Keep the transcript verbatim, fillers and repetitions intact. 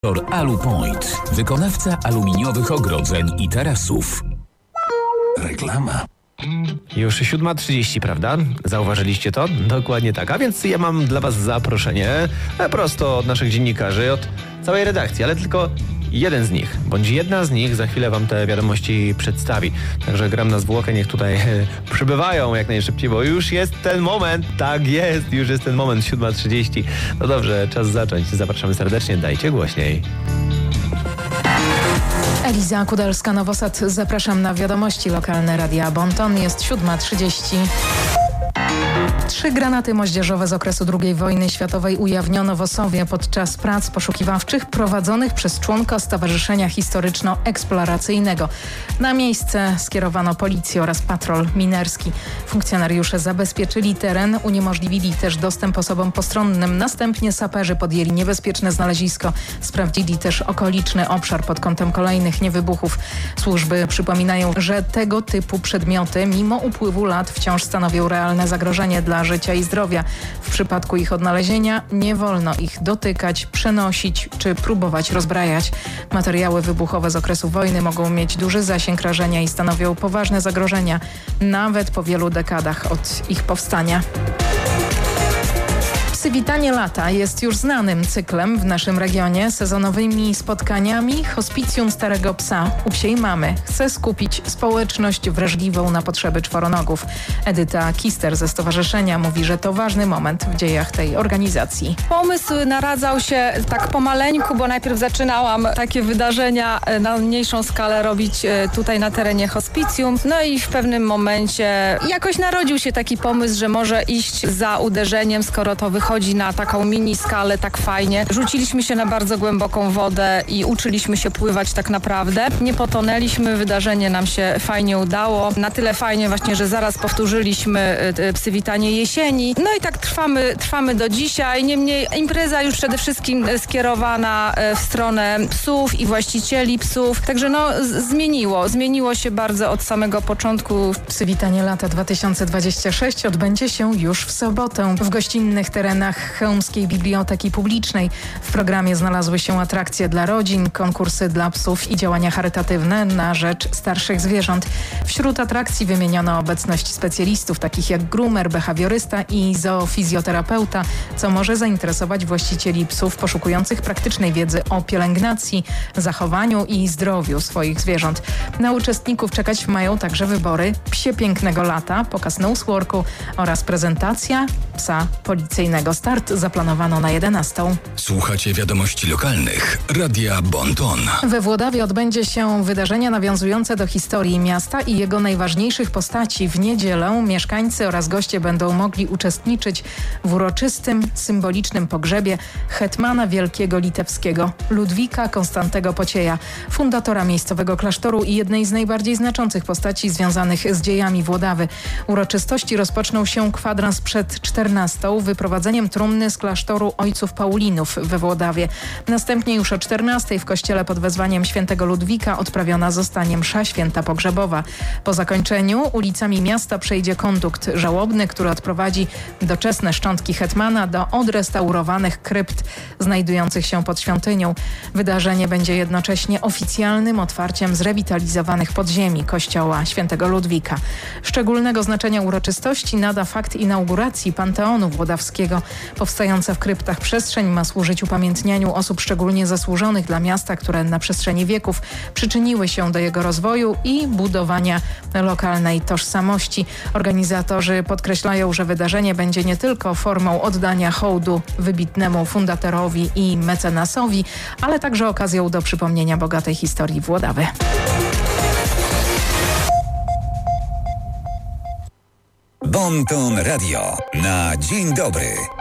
Alupoint, wykonawca aluminiowych ogrodzeń i tarasów. Reklama. Już siódma trzydzieści, prawda? Zauważyliście to? Dokładnie tak. A więc ja mam dla was zaproszenie prosto od naszych dziennikarzy, od całej redakcji, ale tylko jeden z nich, bądź jedna z nich za chwilę wam te wiadomości przedstawi. Także gram na zwłokę, niech tutaj przybywają jak najszybciej, bo już jest ten moment. Tak jest, już jest ten moment, siódma trzydzieści. No dobrze, czas zacząć. Zapraszamy serdecznie, dajcie głośniej. Eliza Kudelska-Nowosad, zapraszam na wiadomości lokalne Radia Bonton. Jest siódma trzydzieści. Trzy granaty moździerzowe z okresu drugiej wojny światowej ujawniono w Osowie podczas prac poszukiwawczych prowadzonych przez członka Stowarzyszenia Historyczno-Eksploracyjnego. Na miejsce skierowano policję oraz patrol minerski. Funkcjonariusze zabezpieczyli teren, uniemożliwili też dostęp osobom postronnym. Następnie saperzy podjęli niebezpieczne znalezisko. Sprawdzili też okoliczny obszar pod kątem kolejnych niewybuchów. Służby przypominają, że tego typu przedmioty mimo upływu lat wciąż stanowią realne zagrożenie dla życia i zdrowia. W przypadku ich odnalezienia nie wolno ich dotykać, przenosić czy próbować rozbrajać. Materiały wybuchowe z okresu wojny mogą mieć duży zasięg rażenia i stanowią poważne zagrożenia, nawet po wielu dekadach od ich powstania. Przywitanie lata jest już znanym cyklem w naszym regionie, sezonowymi spotkaniami Hospicjum Starego Psa u Psiej Mamy chce skupić społeczność wrażliwą na potrzeby czworonogów. Edyta Kister ze stowarzyszenia mówi, że to ważny moment w dziejach tej organizacji. Pomysł naradzał się tak pomaleńku, bo najpierw zaczynałam takie wydarzenia na mniejszą skalę robić tutaj na terenie hospicjum. No i w pewnym momencie jakoś narodził się taki pomysł, że może iść za uderzeniem, skoro to wychodzi chodzi na taką mini skalę tak fajnie. Rzuciliśmy się na bardzo głęboką wodę i uczyliśmy się pływać tak naprawdę. Nie potonęliśmy, wydarzenie nam się fajnie udało. Na tyle fajnie właśnie, że zaraz powtórzyliśmy przywitanie jesieni. No i tak trwamy, trwamy do dzisiaj. Niemniej impreza już przede wszystkim skierowana w stronę psów i właścicieli psów. Także no zmieniło. Zmieniło się bardzo od samego początku. Przywitanie lata dwa tysiące dwudziesty szósty odbędzie się już w sobotę w gościnnych terenach Chełmskiej Biblioteki Publicznej. W programie znalazły się atrakcje dla rodzin, konkursy dla psów i działania charytatywne na rzecz starszych zwierząt. Wśród atrakcji wymieniono obecność specjalistów takich jak groomer, behawiorysta i zoofizjoterapeuta, co może zainteresować właścicieli psów poszukujących praktycznej wiedzy o pielęgnacji, zachowaniu i zdrowiu swoich zwierząt. Na uczestników czekać mają także wybory Psie Pięknego Lata, pokaz noseworku oraz prezentacja psa policyjnego. Start zaplanowano na jedenastą. Słuchacie wiadomości lokalnych Radia Bonton. We Włodawie odbędzie się wydarzenia nawiązujące do historii miasta i jego najważniejszych postaci. W niedzielę mieszkańcy oraz goście będą mogli uczestniczyć w uroczystym, symbolicznym pogrzebie hetmana wielkiego litewskiego Ludwika Konstantego Pocieja, fundatora miejscowego klasztoru i jednej z najbardziej znaczących postaci związanych z dziejami Włodawy. Uroczystości rozpoczną się kwadrans przed czternastą wyprowadzeniem trumny z klasztoru ojców Paulinów we Włodawie. Następnie już o czternastej w kościele pod wezwaniem świętego Ludwika odprawiona zostanie msza święta pogrzebowa. Po zakończeniu ulicami miasta przejdzie kondukt żałobny, który odprowadzi doczesne szczątki hetmana do odrestaurowanych krypt znajdujących się pod świątynią. Wydarzenie będzie jednocześnie oficjalnym otwarciem zrewitalizowanych podziemi kościoła świętego Ludwika. Szczególnego znaczenia uroczystości nada fakt inauguracji Panteonu Włodawskiego. Powstająca w kryptach przestrzeń ma służyć upamiętnianiu osób szczególnie zasłużonych dla miasta, które na przestrzeni wieków przyczyniły się do jego rozwoju i budowania lokalnej tożsamości. Organizatorzy podkreślają, że wydarzenie będzie nie tylko formą oddania hołdu wybitnemu fundatorowi i mecenasowi, ale także okazją do przypomnienia bogatej historii Włodawy. Bonton Radio na dzień dobry.